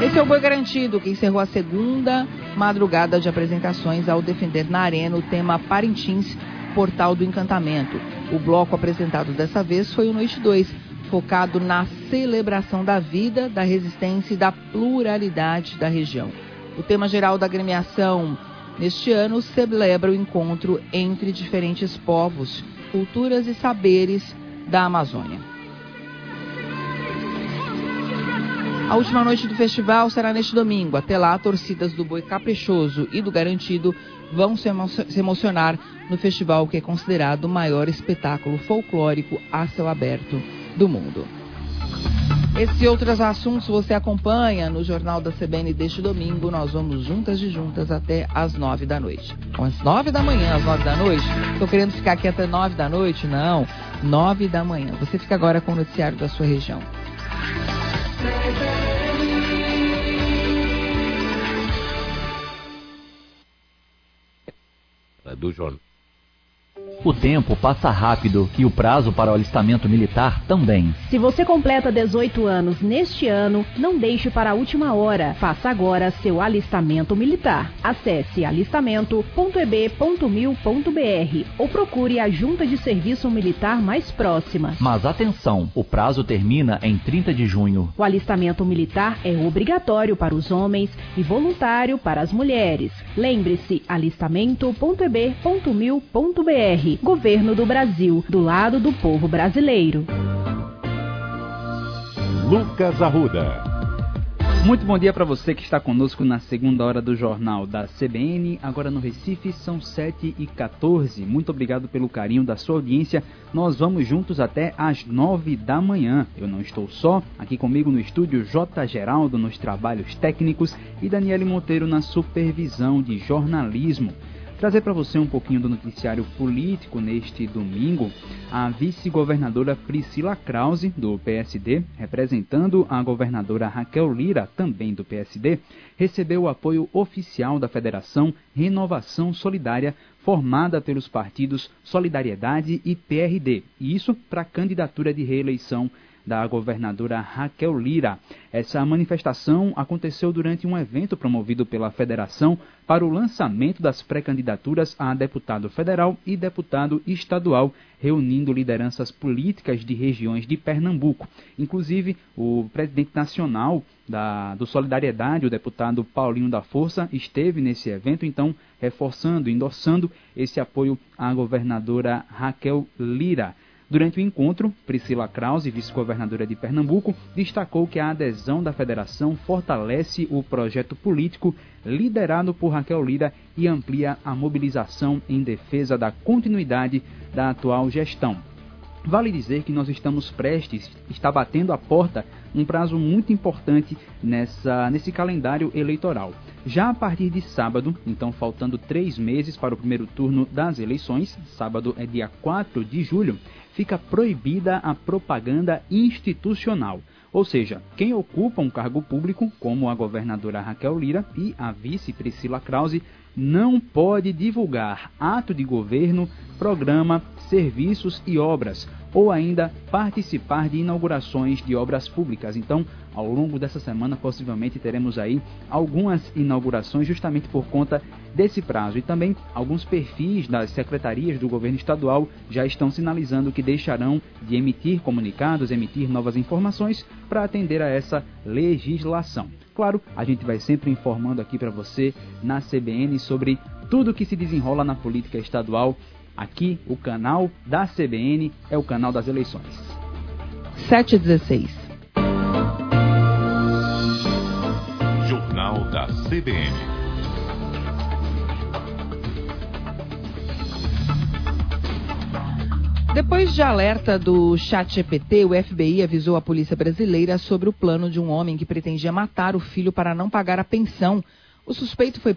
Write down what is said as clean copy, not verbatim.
Esse é o Boi Garantido, que encerrou a segunda madrugada de apresentações ao defender na Arena o tema Parintins, Portal do Encantamento. O bloco apresentado dessa vez foi o Noite 2, focado na celebração da vida, da resistência e da pluralidade da região. O tema geral da agremiação neste ano celebra o encontro entre diferentes povos, culturas e saberes da Amazônia. A última noite do festival será neste domingo. Até lá, torcidas do Boi Caprichoso e do Garantido vão se emocionar no festival, que é considerado o maior espetáculo folclórico a céu aberto do mundo. Esses e outros assuntos você acompanha no Jornal da CBN deste domingo. Nós vamos juntas de juntas até às 9 da noite. Às 9 da manhã, às 9 da noite? Estou querendo ficar aqui até 9 da noite? Não, 9 da manhã. Você fica agora com o noticiário da sua região. Do jornal. O tempo passa rápido e o prazo para o alistamento militar também. Se você completa 18 anos neste ano, não deixe para a última hora. Faça agora seu alistamento militar. Acesse alistamento.eb.mil.br ou procure a Junta de Serviço Militar mais próxima. Mas atenção, o prazo termina em 30 de junho. O alistamento militar é obrigatório para os homens e voluntário para as mulheres. Lembre-se, alistamento.eb.mil.br. Governo do Brasil, do lado do povo brasileiro. Lucas Arruda. Muito bom dia para você que está conosco na segunda hora do Jornal da CBN. Agora no Recife são 7h14. Muito obrigado pelo carinho da sua audiência. Nós vamos juntos até às 9 da manhã. Eu não estou só. Aqui comigo no estúdio J. Geraldo nos trabalhos técnicos e Daniele Monteiro na supervisão de jornalismo. Trazer para você um pouquinho do noticiário político neste domingo. A vice-governadora Priscila Krause, do PSD, representando a governadora Raquel Lira, também do PSD, recebeu o apoio oficial da Federação Renovação Solidária, formada pelos partidos Solidariedade e PRD. E isso para a candidatura de reeleição da governadora Raquel Lira. Essa manifestação aconteceu durante um evento promovido pela Federação para o lançamento das pré-candidaturas a deputado federal e deputado estadual, reunindo lideranças políticas de regiões de Pernambuco. Inclusive, o presidente nacional do Solidariedade, o deputado Paulinho da Força, esteve nesse evento, então, reforçando, endossando esse apoio à governadora Raquel Lira. Durante o encontro, Priscila Krause, vice-governadora de Pernambuco, destacou que a adesão da federação fortalece o projeto político liderado por Raquel Lira e amplia a mobilização em defesa da continuidade da atual gestão. Vale dizer que nós estamos prestes, está batendo a porta um prazo muito importante nesse calendário eleitoral. Já a partir de sábado, então faltando 3 meses para o primeiro turno das eleições, sábado é dia 4 de julho, fica proibida a propaganda institucional. Ou seja, quem ocupa um cargo público, como a governadora Raquel Lira e a vice Priscila Krause, não pode divulgar ato de governo, programa, serviços e obras, ou ainda participar de inaugurações de obras públicas. Então, ao longo dessa semana, possivelmente teremos aí algumas inaugurações justamente por conta desse prazo. E também alguns perfis das secretarias do governo estadual já estão sinalizando que deixarão de emitir comunicados, emitir novas informações para atender a essa legislação. Claro, a gente vai sempre informando aqui para você na CBN sobre tudo que se desenrola na política estadual. Aqui, o canal da CBN é o canal das eleições. 7h16. Jornal da CBN. Depois de alerta do ChatGPT, o FBI avisou a polícia brasileira sobre o plano de um homem que pretendia matar o filho para não pagar a pensão. O suspeito foi